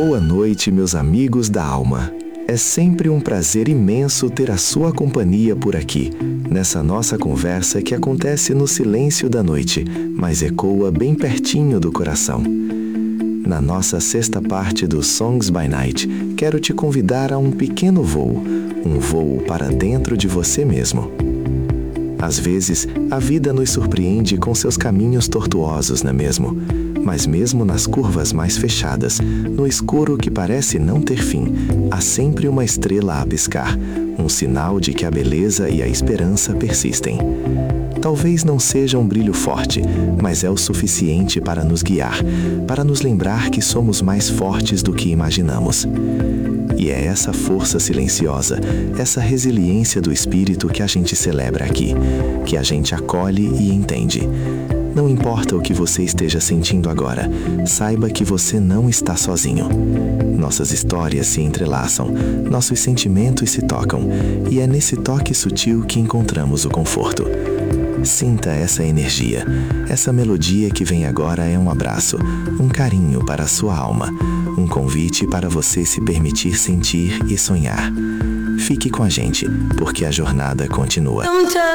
Boa noite, meus amigos da alma. É sempre um prazer imenso ter a sua companhia por aqui, nessa nossa conversa que acontece no silêncio da noite, mas ecoa bem pertinho do coração. Na nossa sexta parte do Songs by Night, quero te convidar a um pequeno voo, um voo para dentro de você mesmo. Às vezes, a vida nos surpreende com seus caminhos tortuosos, não é mesmo? Mas mesmo nas curvas mais fechadas, no escuro que parece não ter fim, há sempre uma estrela a piscar, um sinal de que a beleza e a esperança persistem. Talvez não seja um brilho forte, mas é o suficiente para nos guiar, para nos lembrar que somos mais fortes do que imaginamos. E é essa força silenciosa, essa resiliência do espírito que a gente celebra aqui, que a gente acolhe e entende. Não importa o que você esteja sentindo agora, saiba que você não está sozinho. Nossas histórias se entrelaçam, nossos sentimentos se tocam, e é nesse toque sutil que encontramos o conforto. Sinta essa energia. Essa melodia que vem agora é um abraço, um carinho para a sua alma, um convite para você se permitir sentir e sonhar. Fique com a gente, porque a jornada continua.